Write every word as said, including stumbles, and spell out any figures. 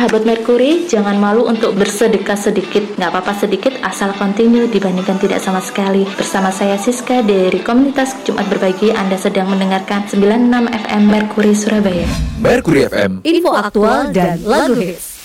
Sahabat Merkuri, jangan malu untuk bersedekah sedikit. Nggak apa-apa sedikit, asal continue dibandingkan tidak sama sekali. Bersama saya Siska dari komunitas Jumat Berbagi, Anda sedang mendengarkan sembilan puluh enam F M Merkuri Surabaya. Merkuri F M, info aktual dan lagu hits.